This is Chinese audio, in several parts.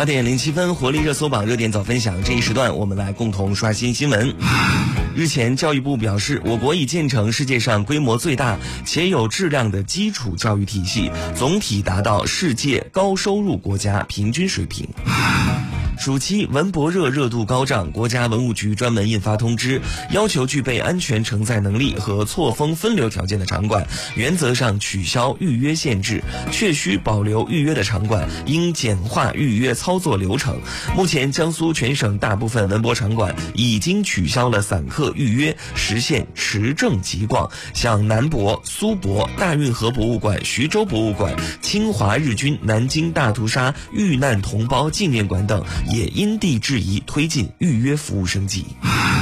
8点07分，活力热搜榜热点早分享。这一时段我们来共同刷新新闻。日前，教育部表示，我国已建成世界上规模最大且有质量的基础教育体系，总体达到世界高收入国家平均水平。暑期文博热热度高涨，国家文物局专门印发通知，要求具备安全承载能力和错峰分流条件的场馆，原则上取消预约限制，确需保留预约的场馆应简化预约操作流程。目前，江苏全省大部分文博场馆已经取消了散客预约，实现持证即逛。像南博、苏博、大运河博物馆、徐州博物馆、侵华日军南京大屠杀遇难同胞纪念馆等，也因地制宜推进预约服务升级。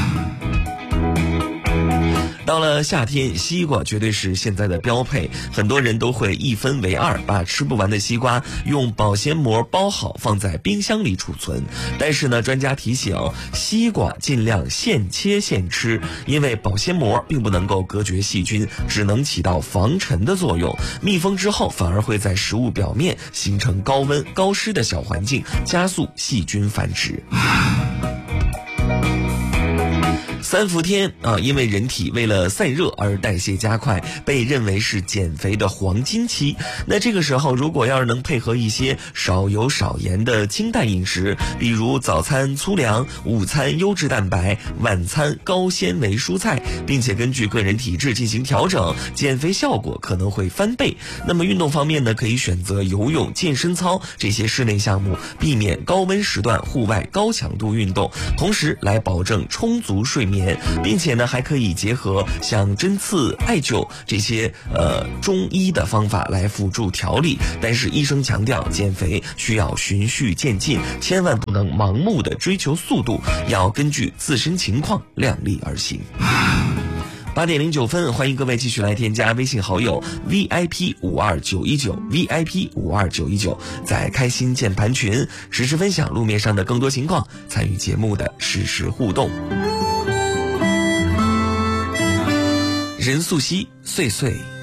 到了夏天，西瓜绝对是现在的标配，很多人都会一分为二，把吃不完的西瓜用保鲜膜包好，放在冰箱里储存。但是呢，专家提醒，西瓜尽量现切现吃，因为保鲜膜并不能够隔绝细菌，只能起到防尘的作用。密封之后，反而会在食物表面形成高温高湿的小环境，加速细菌繁殖。3伏天因为人体为了散热而代谢加快，被认为是减肥的黄金期。那这个时候，如果要是能配合一些少油少盐的清淡饮食，比如早餐粗粮，午餐优质蛋白，晚餐高纤维蔬菜，并且根据个人体质进行调整，减肥效果可能会翻倍。那么运动方面呢，可以选择游泳、健身操这些室内项目，避免高温时段户外高强度运动，同时来保证充足睡眠，并且呢还可以结合像针刺、艾灸这些中医的方法来辅助调理。但是医生强调，减肥需要循序渐进，千万不能盲目的追求速度，要根据自身情况量力而行。8点09分，欢迎各位继续来添加微信好友 VIP52919 VIP52919，在开心键盘群实时分享路面上的更多情况，参与节目的实时互动。任素汐，岁岁